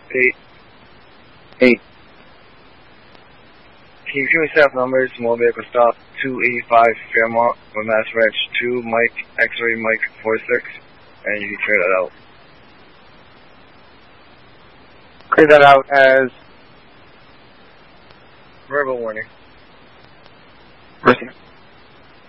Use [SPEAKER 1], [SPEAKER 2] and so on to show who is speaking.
[SPEAKER 1] 8.
[SPEAKER 2] 8.
[SPEAKER 1] Can you give me staff numbers? Mobile vehicle stop 285 Fairmont with Mass Ranch 2, Mike, X-ray Mike 46, and you can clear that out.
[SPEAKER 2] Clear that out as
[SPEAKER 1] verbal warning.
[SPEAKER 2] Mercy.